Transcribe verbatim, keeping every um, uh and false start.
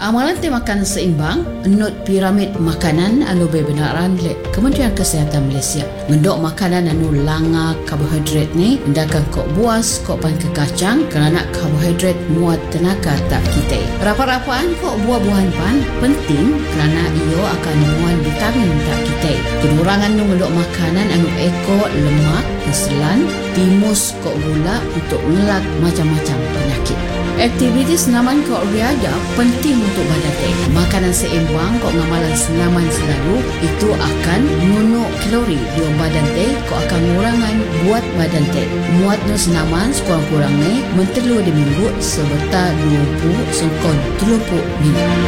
Amalan te makan seimbang menurut piramid makanan anu bebenaran le Kementerian Kesihatan Malaysia. Mendok makanan anu langa karbohidrat ni mendakan kok buas, kok pan ke kacang kerana karbohidrat muat tenaga tak kita. Rapat-rapaan kok buah-buahan pan penting kerana ia akan muat vitamin tak kita. Kekurangan nu mendok makanan anu ekor lemak, keselan, timus kok gula untuk ngelak macam-macam penyakit. Aktiviti senaman kok riada penting untuk badan teh. Makanan seimbang kok ngamalan senaman selalu itu akan menunuk kalori di badan teh kok akan ngurangan buat badan teh. Muat no senaman sekurang-kurang ni mentelu di minggu sebeta dua puluh sengkon tiga puluh minit.